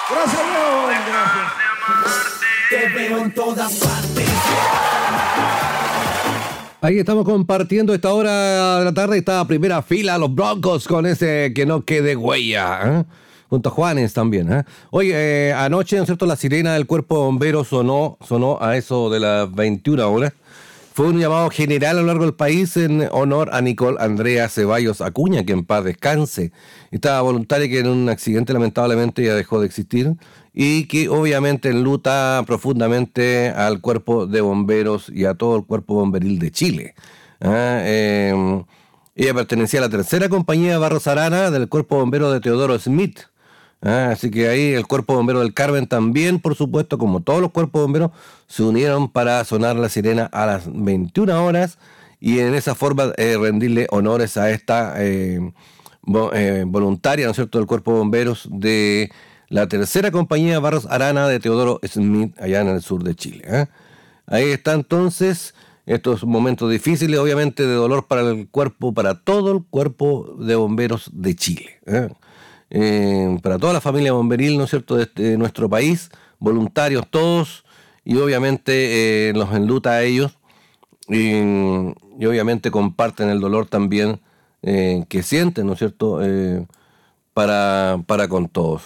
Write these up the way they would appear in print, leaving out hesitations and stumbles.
Gracias, León. Gracias. Te veo en todas partes. Ahí estamos compartiendo esta hora de la tarde, esta primera fila, los Broncos con ese que no quede huella, ¿eh? Junto a Juanes también, ¿eh? Oye, anoche, ¿no es cierto?, la sirena del cuerpo de bomberos sonó a eso de las 21 horas. Fue un llamado general a lo largo del país en honor a Nicole Andrea Ceballos Acuña, que en paz descanse. Esta voluntaria que en un accidente lamentablemente ya dejó de existir y que obviamente enluta profundamente al cuerpo de bomberos y a todo el cuerpo bomberil de Chile. Ella pertenecía a la tercera compañía de Barros Arana del cuerpo bombero de Teodoro Smith. Así que ahí el cuerpo bombero del Carmen también, por supuesto, como todos los cuerpos bomberos, se unieron para sonar la sirena a las 21 horas y en esa forma rendirle honores a esta voluntaria, ¿no es cierto?, del cuerpo de bomberos de la tercera compañía Barros Arana de Teodoro Smith, allá en el sur de Chile. Ahí está entonces estos momentos difíciles, obviamente, de dolor para el cuerpo, para todo el cuerpo de bomberos de Chile. Para toda la familia bomberil, ¿no es cierto?, de nuestro país, voluntarios todos, y obviamente los enluta a ellos, y obviamente comparten el dolor también que sienten, ¿no es cierto?, para con todos.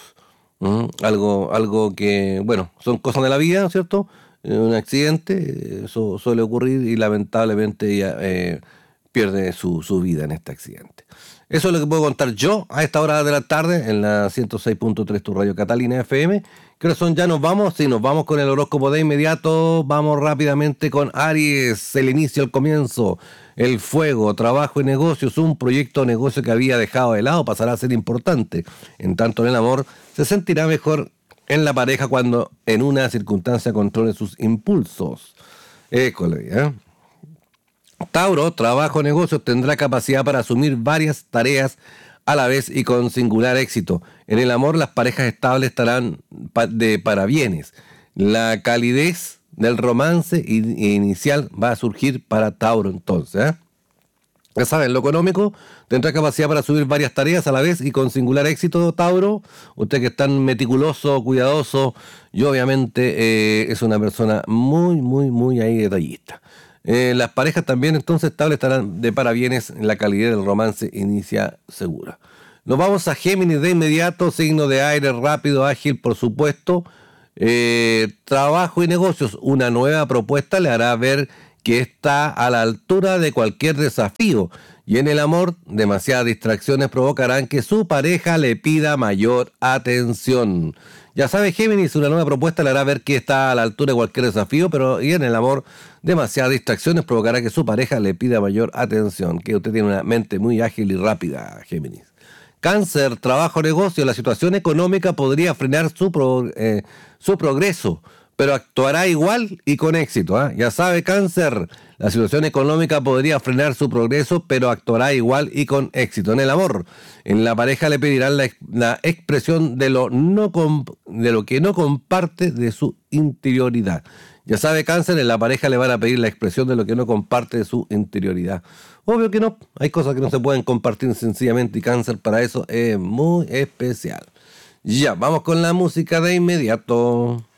Algo que, bueno, son cosas de la vida, ¿no es cierto?, un accidente, eso suele ocurrir y lamentablemente ella pierde su vida en este accidente. Eso es lo que puedo contar yo a esta hora de la tarde en la 106.3 tu Radio Catalina FM. ¿Qué hora son? Ya nos vamos. Sí, nos vamos con el horóscopo de inmediato. Vamos rápidamente con Aries, el inicio, el comienzo, el fuego, trabajo y negocios. Un proyecto o negocio que había dejado de lado pasará a ser importante. En tanto, en el amor, se sentirá mejor en la pareja cuando en una circunstancia controle sus impulsos. École, Tauro, trabajo o negocios, tendrá capacidad para asumir varias tareas a la vez y con singular éxito. En el amor, las parejas estables estarán de parabienes. La calidez del romance inicial va a surgir para Tauro entonces. Ya saben, lo económico, tendrá capacidad para asumir varias tareas a la vez y con singular éxito, Tauro. Usted que es tan meticuloso, cuidadoso y obviamente es una persona muy, muy, muy ahí detallista. Las parejas también entonces estables estarán de parabienes en la calidad del romance inicia segura. Nos vamos a Géminis de inmediato, signo de aire rápido, ágil, por supuesto. Trabajo y negocios, una nueva propuesta le hará ver que está a la altura de cualquier desafío. Y en el amor, demasiadas distracciones provocarán que su pareja le pida mayor atención. Ya sabe, Géminis, una nueva propuesta le hará ver que está a la altura de cualquier desafío, pero y en el amor, demasiadas distracciones provocará que su pareja le pida mayor atención. Que usted tiene una mente muy ágil y rápida, Géminis. Cáncer, trabajo, negocio, la situación económica podría frenar su progreso, pero actuará igual y con éxito. Ya sabe, Cáncer, la situación económica podría frenar su progreso, pero actuará igual y con éxito. En el amor, en la pareja le pedirán la expresión de lo que no comparte de su interioridad. Ya sabe, Cáncer, en la pareja le van a pedir la expresión de lo que no comparte de su interioridad. Obvio que no, hay cosas que no se pueden compartir sencillamente y Cáncer para eso es muy especial. Ya, vamos con la música de inmediato.